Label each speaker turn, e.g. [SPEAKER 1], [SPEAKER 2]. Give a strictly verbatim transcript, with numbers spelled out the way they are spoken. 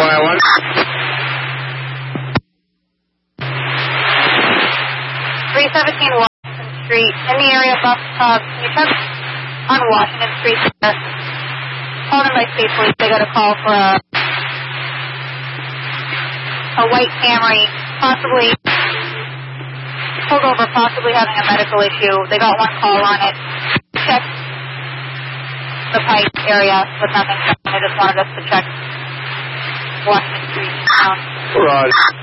[SPEAKER 1] nine one.
[SPEAKER 2] three seventeen Washington Street, in the area of bus hub. Can you check on Washington Street? Call them by state police. They got a call for a, a white Camry, possibly pulled over, possibly having a medical issue. They got one call on it. Check the pipe area, but nothing. I just wanted us to check Washington Street. Um,
[SPEAKER 1] Roger.